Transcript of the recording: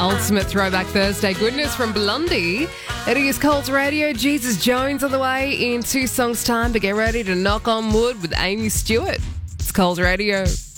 Ultimate Throwback Thursday goodness from Blondie. It is Coles Radio. Jesus Jones on the way in 2 songs' time, but get ready to knock on wood with Amy Stewart. It's Coles Radio.